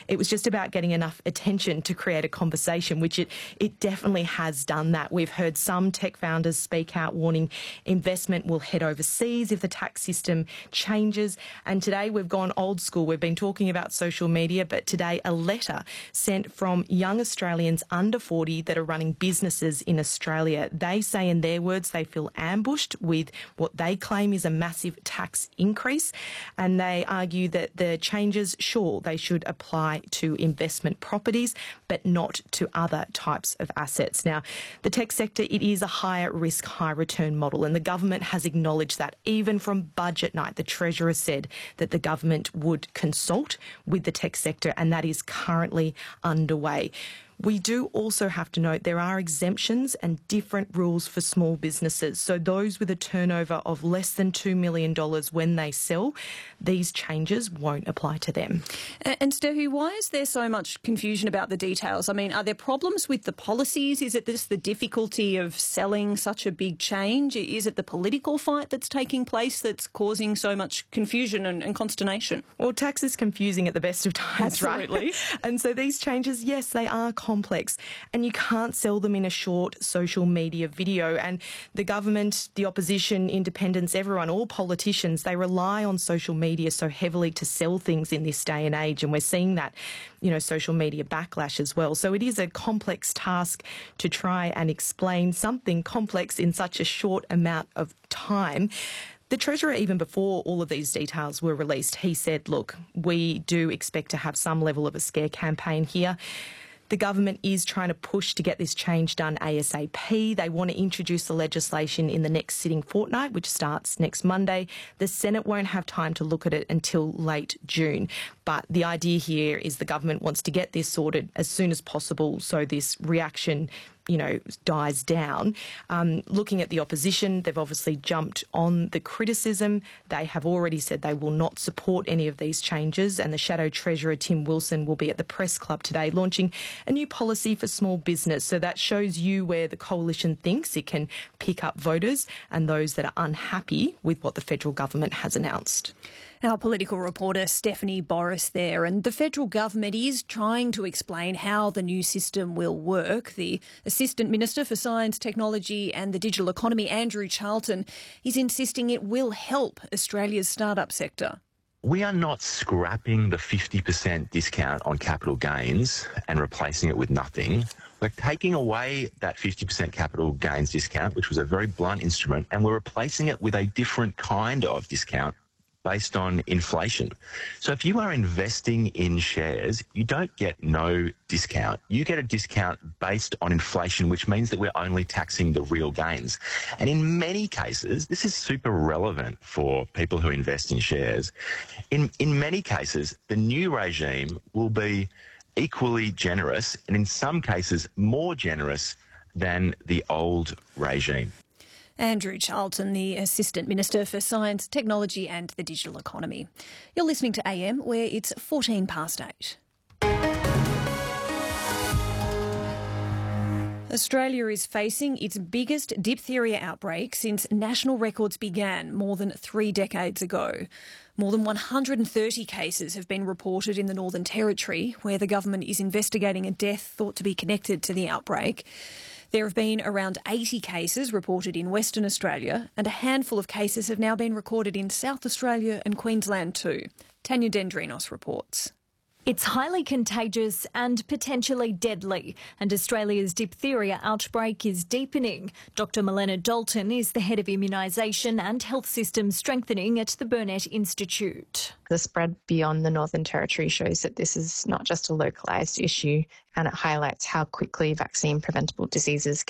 it was just about getting enough attention to create a conversation, which it definitely has done that. We've heard some tech founders speak out warning investment will head overseas if the tax system changes. And today we've gone old school. We've been talking about social media, but today a letter sent from young Australians under 40 that are running businesses in Australia. They say in their words they feel ambushed with what they claim is a massive tax increase, and they argue that the changes, sure, they should apply to investment properties, but not to other types of assets. Now, the tech sector, it is a higher risk, high return model, and the government has acknowledged that. Even from budget night, the Treasurer said that the government would consult with the tech sector, and that is currently underway. We do also have to note there are exemptions and different rules for small businesses. So those with a turnover of less than $2 million when they sell, these changes won't apply to them. And Steffi, why is there so much confusion about the details? I mean, are there problems with the policies? Is it just the difficulty of selling such a big change? Is it the political fight that's taking place that's causing so much confusion and consternation? Well, tax is confusing at the best of times, Absolutely. right? And so these changes, yes, they are complex, and you can't sell them in a short social media video. And the government, the opposition, independents, everyone, all politicians, they rely on social media so heavily to sell things in this day and age. And we're seeing that, social media backlash as well. So it is a complex task to try and explain something complex in such a short amount of time. The Treasurer, even before all of these details were released, he said, look, we do expect to have some level of a scare campaign here. The government is trying to push to get this change done ASAP. They want to introduce the legislation in the next sitting fortnight, which starts next Monday. The Senate won't have time to look at it until late June. But the idea here is the government wants to get this sorted as soon as possible so this reaction dies down. Looking at the opposition, they've obviously jumped on the criticism. They have already said they will not support any of these changes, and the Shadow Treasurer, Tim Wilson, will be at the Press Club today launching a new policy for small business. So that shows you where the coalition thinks it can pick up voters and those that are unhappy with what the federal government has announced. Our political reporter Stephanie Boris there, and the federal government is trying to explain how the new system will work. The Assistant Minister for Science, Technology and the Digital Economy, Andrew Charlton, is insisting it will help Australia's startup sector. We are not scrapping the 50% discount on capital gains and replacing it with nothing. We're taking away that 50% capital gains discount, which was a very blunt instrument, and we're replacing it with a different kind of discount based on inflation. So if you are investing in shares, you don't get no discount. You get a discount based on inflation, which means that we're only taxing the real gains. And in many cases, this is super relevant for people who invest in shares. In many cases, the new regime will be equally generous, and in some cases more generous than the old regime. Andrew Charlton, the Assistant Minister for Science, Technology and the Digital Economy. You're listening to AM, where it's 8:14. Australia is facing its biggest diphtheria outbreak since national records began more than 3 decades ago. More than 130 cases have been reported in the Northern Territory, where the government is investigating a death thought to be connected to the outbreak. There have been around 80 cases reported in Western Australia, and a handful of cases have now been recorded in South Australia and Queensland too. Tanya Dendrinos reports. It's highly contagious and potentially deadly, and Australia's diphtheria outbreak is deepening. Dr Milena Dalton is the head of immunisation and health systems strengthening at the Burnet Institute. The spread beyond the Northern Territory shows that this is not just a localised issue, and it highlights how quickly vaccine-preventable diseases